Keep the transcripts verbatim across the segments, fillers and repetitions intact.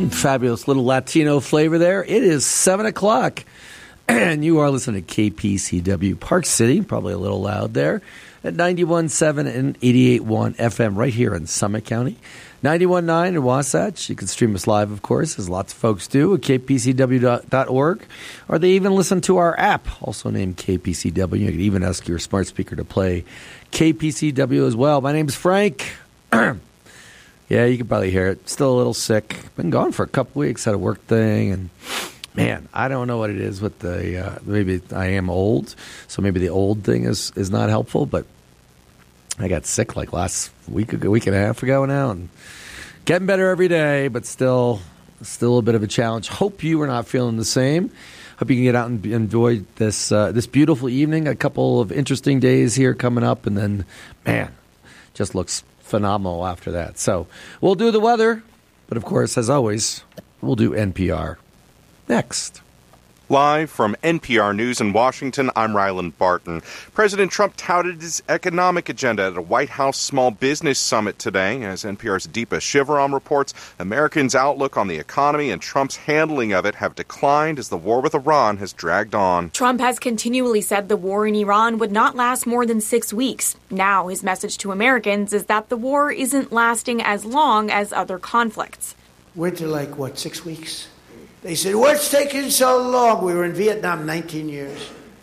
Fabulous little Latino flavor there. It is seven o'clock, and you are listening to K P C W Park City, probably a little loud there, at ninety-one point seven and eighty-eight point one F M right here in Summit County. ninety-one point nine in Wasatch. You can stream us live, of course, as lots of folks do, at k p c w dot org. Or they even listen to our app, also named K P C W. You can even ask your smart speaker to play K P C W as well. My name's Frank. Yeah, you can probably hear it. Still a little sick. Been gone for a couple weeks. Had a work thing. And, man, I don't know what it is with the uh, – maybe I am old. So maybe the old thing is, is not helpful. But I got sick like last week, a week and a half ago now. And getting better every day, but still still a bit of a challenge. Hope you are not feeling the same. Hope you can get out and enjoy this uh, this beautiful evening. A couple of interesting days here coming up. And then, man, just looks – phenomenal after that. So we'll do the weather, but of course, as always, we'll do N P R next. Live from N P R News in Washington, I'm Ryland Barton. President Trump touted his economic agenda at a White House Small Business Summit today. As N P R's Deepa Shivaram reports, Americans' outlook on the economy and Trump's handling of it have declined as the war with Iran has dragged on. Trump has continually said the war in Iran would not last more than six weeks. Now his message to Americans is that the war isn't lasting as long as other conflicts. Went to like, what, six weeks? They said, what's taking so long? We were in Vietnam nineteen years.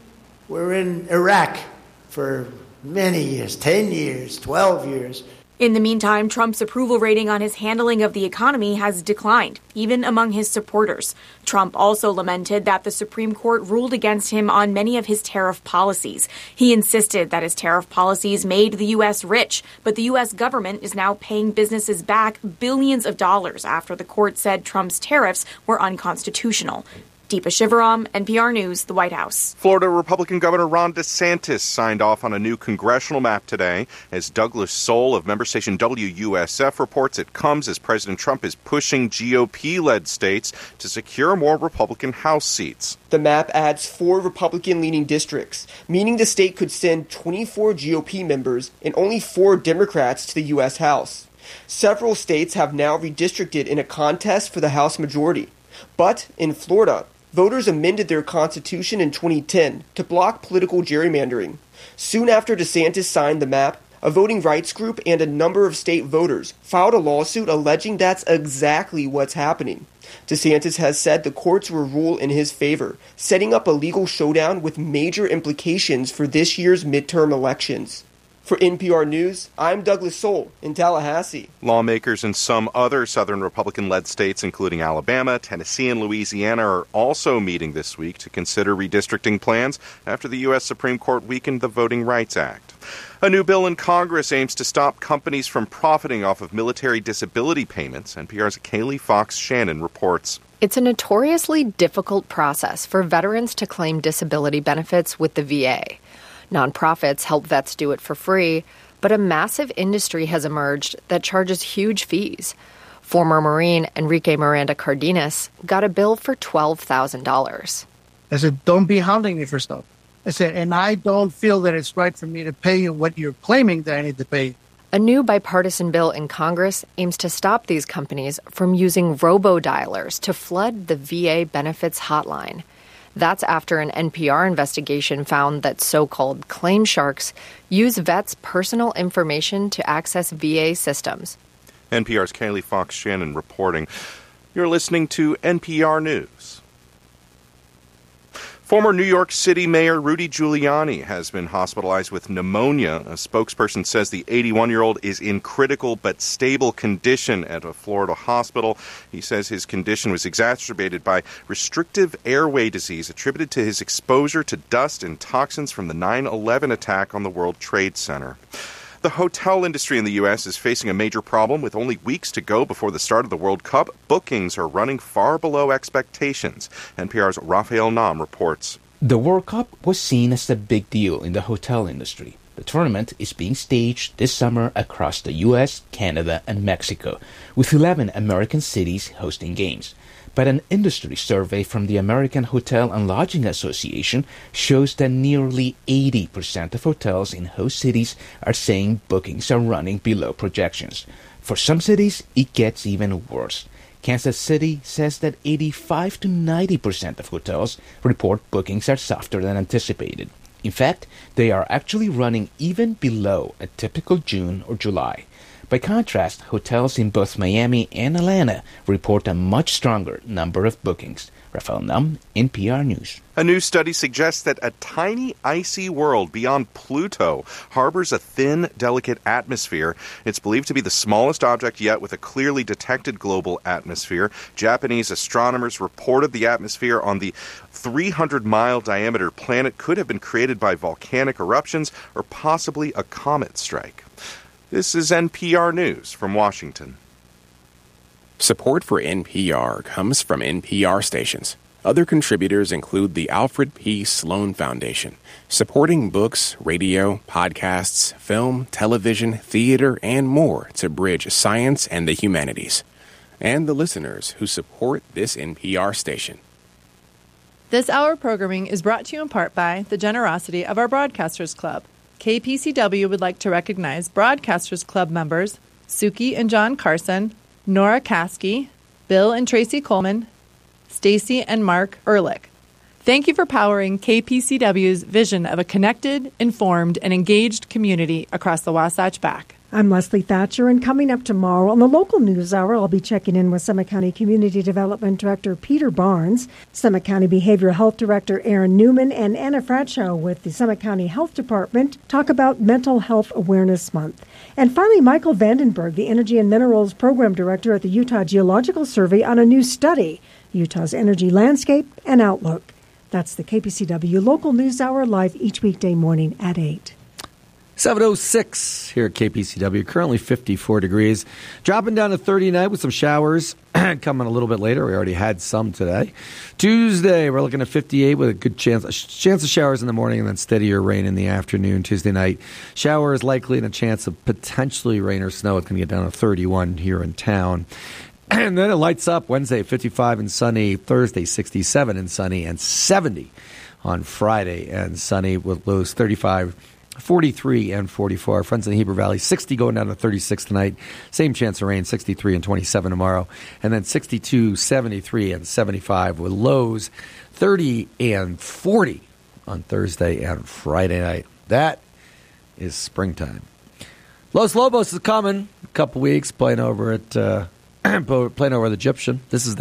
We were in Iraq for many years, ten years, twelve years. In the meantime, Trump's approval rating on his handling of the economy has declined, even among his supporters. Trump also lamented that the Supreme Court ruled against him on many of his tariff policies. He insisted that his tariff policies made the U S rich, but the U S government is now paying businesses back billions of dollars after the court said Trump's tariffs were unconstitutional. Deepa Shivaram, N P R News, the White House. Florida Republican Governor Ron DeSantis signed off on a new congressional map today. As Douglas Soul of member station W U S F reports, it comes as President Trump is pushing G O P-led states to secure more Republican House seats. The map adds four Republican-leaning districts, meaning the state could send twenty-four G O P members and only four Democrats to the U S House. Several states have now redistricted in a contest for the House majority. But in Florida, voters amended their constitution in twenty ten to block political gerrymandering. Soon after DeSantis signed the map, a voting rights group and a number of state voters filed a lawsuit alleging that's exactly what's happening. DeSantis has said the courts will rule in his favor, setting up a legal showdown with major implications for this year's midterm elections. For N P R News, I'm Douglas Soul in Tallahassee. Lawmakers in some other southern Republican-led states, including Alabama, Tennessee, and Louisiana, are also meeting this week to consider redistricting plans after the U S Supreme Court weakened the Voting Rights Act. A new bill in Congress aims to stop companies from profiting off of military disability payments. N P R's Kaylee Fox Shannon reports. It's a notoriously difficult process for veterans to claim disability benefits with the V A. Nonprofits help vets do it for free, but a massive industry has emerged that charges huge fees. Former Marine Enrique Miranda Cardenas got a bill for twelve thousand dollars. I said, don't be hounding me for stuff. I said, and I don't feel that it's right for me to pay you what you're claiming that I need to pay. A new bipartisan bill in Congress aims to stop these companies from using robo-dialers to flood the V A benefits hotline. That's after an N P R investigation found that so-called claim sharks use vets' personal information to access V A systems. N P R's Kaylee Fox Shannon reporting. You're listening to N P R News. Former New York City Mayor Rudy Giuliani has been hospitalized with pneumonia. A spokesperson says the eighty-one-year-old is in critical but stable condition at a Florida hospital. He says his condition was exacerbated by restrictive airway disease attributed to his exposure to dust and toxins from the nine eleven attack on the World Trade Center. The hotel industry in the U S is facing a major problem. With only weeks to go before the start of the World Cup, bookings are running far below expectations. N P R's Raphael Nam reports. The World Cup was seen as a big deal in the hotel industry. The tournament is being staged this summer across the U S, Canada, and Mexico, with eleven American cities hosting games. But an industry survey from the American Hotel and Lodging Association shows that nearly eighty percent of hotels in host cities are saying bookings are running below projections. For some cities, it gets even worse. Kansas City says that eighty-five to ninety percent of hotels report bookings are softer than anticipated. In fact, they are actually running even below a typical June or July. By contrast, hotels in both Miami and Atlanta report a much stronger number of bookings. Rafael Num, N P R News. A new study suggests that a tiny, icy world beyond Pluto harbors a thin, delicate atmosphere. It's believed to be the smallest object yet with a clearly detected global atmosphere. Japanese astronomers reported the atmosphere on the three hundred mile diameter planet could have been created by volcanic eruptions or possibly a comet strike. This is N P R News from Washington. Support for N P R comes from N P R stations. Other contributors include the Alfred P. Sloan Foundation, supporting books, radio, podcasts, film, television, theater, and more to bridge science and the humanities. And the listeners who support this N P R station. This hour programming is brought to you in part by the generosity of our Broadcasters Club. K P C W would like to recognize Broadcasters Club members Suki and John Carson, Nora Kasky, Bill and Tracy Coleman, Stacy and Mark Ehrlich. Thank you for powering K P C W's vision of a connected, informed, and engaged community across the Wasatch Back. I'm Leslie Thatcher, and coming up tomorrow on the local news hour, I'll be checking in with Summit County Community Development Director Peter Barnes, Summit County Behavioral Health Director Aaron Newman, and Anna Fratschow with the Summit County Health Department talk about Mental Health Awareness Month. And finally, Michael Vandenberg, the Energy and Minerals Program Director at the Utah Geological Survey, on a new study, Utah's Energy Landscape and Outlook. That's the K P C W Local News Hour, live each weekday morning at eight. seven oh six here at K P C W, currently fifty-four degrees. Dropping down to thirty-nine with some showers coming a little bit later. We already had some today. Tuesday, we're looking at fifty-eight with a good chance, a chance of showers in the morning and then steadier rain in the afternoon. Tuesday night, showers likely and a chance of potentially rain or snow. It's going to get down to thirty-one here in town. And then it lights up Wednesday, fifty-five and sunny. Thursday, sixty-seven and sunny. And seventy on Friday and sunny with lows thirty-five, forty-three, and forty-four. Our friends in the Heber Valley, sixty going down to thirty-six tonight. Same chance of rain, sixty-three and twenty-seven tomorrow. And then sixty-two, seventy-three, and seventy-five with lows thirty and forty on Thursday and Friday night. That is springtime. Los Lobos is coming. A couple weeks playing over at uh, playing over the Egyptian. This is